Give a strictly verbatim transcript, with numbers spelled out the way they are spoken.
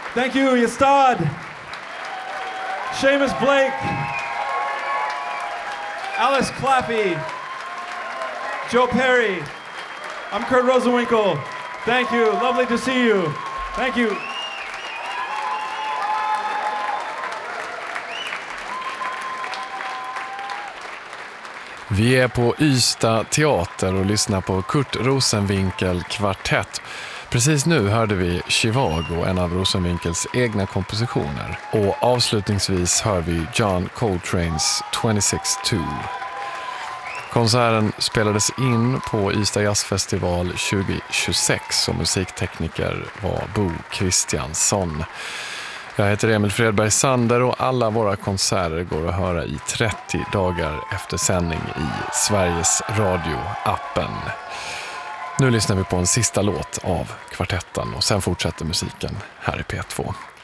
Thank you, Yastad. Seamus Blake. Alice Claffey. Joe Perry. I'm Kurt Rosenwinkel. Thank you. Lovely to see you. Thank you. Vi är på Ystad teater och lyssnar på Kurt Rosenwinkel kvartett. Precis nu hörde vi Chivago, en av Rosenwinkels egna kompositioner. Och avslutningsvis hör vi John Coltranes tjugosex två. Konserten spelades in på Ystad Jazzfestival tjugohundratjugosex och musiktekniker var Bo Kristiansson. Jag heter Emil Fredberg Sander och alla våra konserter går att höra i trettio dagar efter sändning i Sveriges Radio-appen. Nu lyssnar vi på en sista låt av kvartetten och sen fortsätter musiken här i P två.